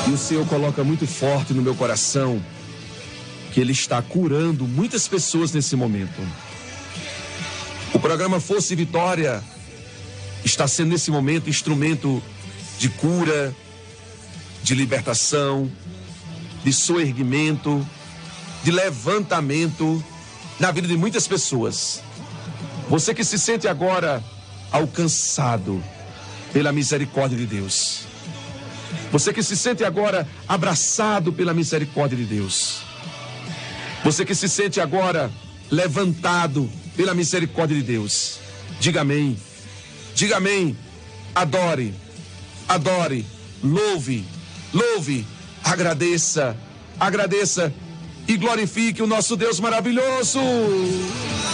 E o Senhor coloca muito forte no meu coração que Ele está curando muitas pessoas nesse momento. O programa Força e Vitória está sendo nesse momento instrumento de cura, de libertação, de soerguimento, de levantamento na vida de muitas pessoas. Você que se sente agora alcançado pela misericórdia de Deus. Você que se sente agora abraçado pela misericórdia de Deus. Você que se sente agora levantado pela misericórdia de Deus. Diga amém. Diga amém. Adore. Adore. Louve. Louve. Agradeça. Agradeça. E glorifique o nosso Deus maravilhoso.